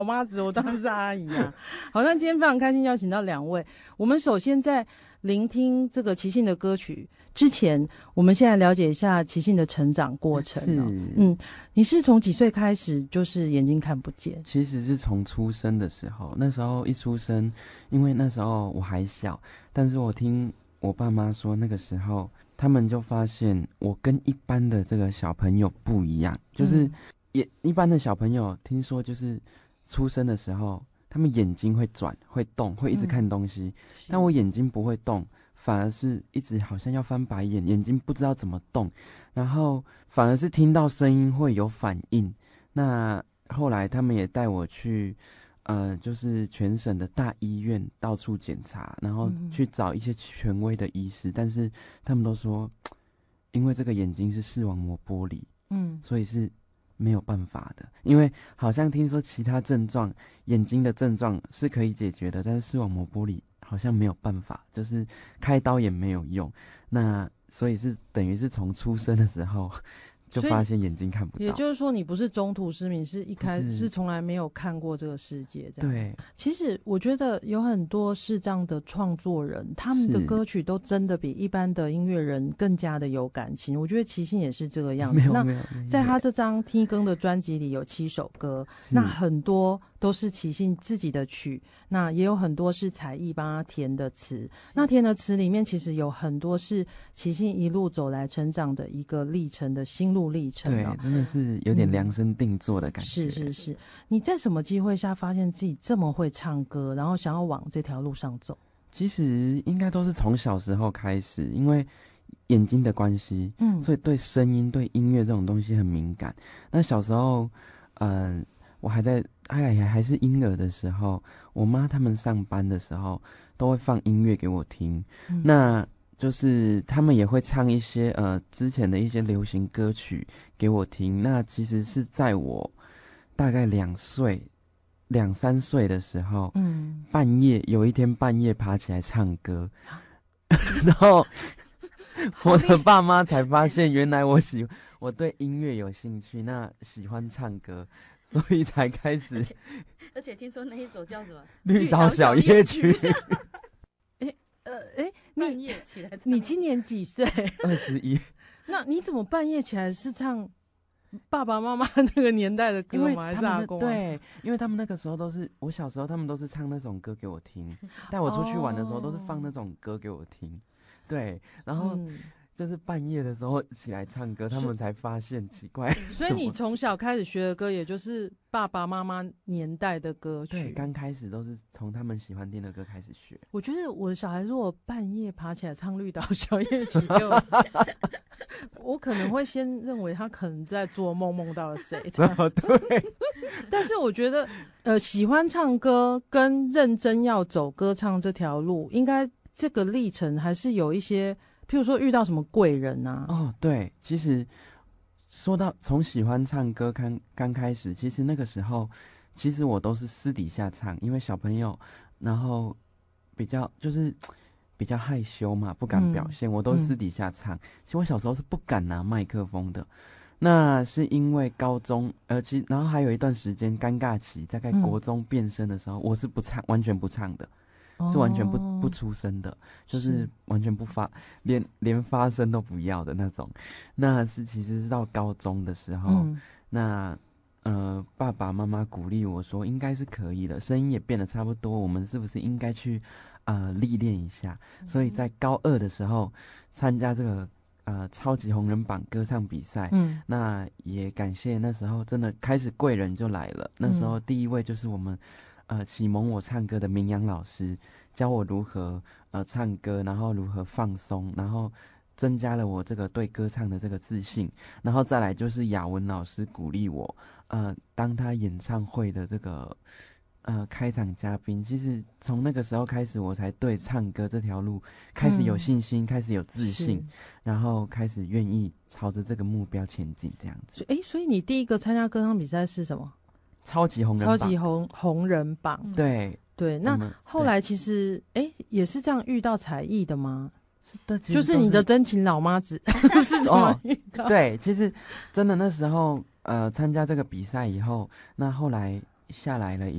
老妈子，我当然是阿姨啊。好，那今天非常开心邀请到2位。我们首先在聆听这个齐信的歌曲之前，我们现在了解一下齐信的成长过程哦。你是从几岁开始就是眼睛看不见？ 其实是从出生的时候，那时候一出生，因为那时候我还小，但是我听我爸妈说，那个时候他们就发现我跟一般的这个小朋友不一样，就是一般的小朋友听说就是出生的时候，他们眼睛会转、会动、会一直看东西，但我眼睛不会动，反而是一直好像要翻白眼，眼睛不知道怎么动，然后反而是听到声音会有反应。那后来他们也带我去，就是全省的大医院到处检查，然后去找一些权威的医师，但是他们都说，因为这个眼睛是视网膜剥离，所以是没有办法的。因为好像听说其他症状，眼睛的症状是可以解决的，但是视网膜剥离好像没有办法，就是开刀也没有用。那所以是等于是从出生的时候就发现眼睛看不到。 也就是说你不是中途失明，是一开始是从来没有看过这个世界这样。 对， 其实我觉得有很多视障的创作人，他们的歌曲都真的比一般的音乐人更加的有感情。我觉得齐信也是这个样子。那在他这张听更的专辑里有7首歌，那很多都是齐信自己的曲，那也有很多是采艺帮他填的词。那填的词里面其实有很多是齐信一路走来成长的一个历程的心路历程。 对，真的是有点量身定做的感觉。 是。你在什么机会下发现自己这么会唱歌，然后想要往这条路上走？ 其实应该都是从小时候开始，因为眼睛的关系，所以对声音、对音乐这种东西很敏感。那小时候，我还是婴儿的时候，我妈他们上班的时候都会放音乐给我听，那就是他们也会唱一些之前的一些流行歌曲给我听。那其实是在我大概2、3岁的时候，有一天半夜爬起来唱歌，然后我的爸妈才发现原来我对音乐有兴趣，那喜欢唱歌，所以才开始。 而且听说那一首叫什么《 绿岛小夜曲》。 你今年几岁 ？21。 那你怎么半夜起来是唱爸爸妈妈那个年代的歌吗？还是阿公？ 对，因为他们那个时候我小时候他们都是唱那种歌给我听，带我出去玩的时候都是放那种歌给我听。对，然后就是半夜的时候起来唱歌，他们才发现奇怪。 所以你从小开始学的歌，也就是爸爸妈妈年代的歌曲。 对，刚开始都是从他们喜欢听的歌开始学。 我觉得我的小孩如果半夜爬起来唱《绿岛小夜曲》给我我可能会先认为他可能在做梦，梦到了谁。 对。 但是我觉得喜欢唱歌跟认真要走歌唱这条路，应该这个历程还是有一些，譬如说遇到什么贵人啊。 对，其实说到从喜欢唱歌刚开始，其实那个时候其实我都是私底下唱，因为小朋友然后比较害羞嘛，不敢表现，我都私底下唱。其实我小时候是不敢拿麦克风的，那是因为高中然后还有一段时间尴尬期，大概国中变声的时候，我是完全不唱的，是完全不出声的，就是完全不发，连发声都不要的那种。那其实是到高中的时候，那爸爸妈妈鼓励我说应该是可以的，声音也变得差不多，我们是不是应该去历练一下？所以在高2的时候参加这个超级红人榜歌唱比赛，那也感谢那时候真的开始贵人就来了。那时候第一位就是我们启蒙我唱歌的明阳老师，教我如何唱歌，然后如何放松，然后增加了我这个对歌唱的这个自信。然后再来就是雅文老师鼓励我当他演唱会的这个开场嘉宾。其实从那个时候开始，我才对唱歌这条路开始有信心，开始有自信，然后开始愿意朝着这个目标前进这样子。 所以你第一个参加歌唱比赛是什么？ 超级红人榜。 超级红人榜。对，那后来其实也是这样遇到才艺的吗？ 是的， 就是你的真情老妈子是怎么遇到？ 对，其实真的那时候参加这个比赛以后，那后来下来了